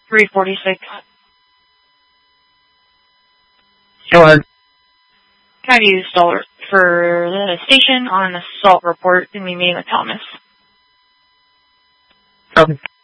346. Go ahead. Can I have you stall for the station on an assault report in the name of Thomas? Copy.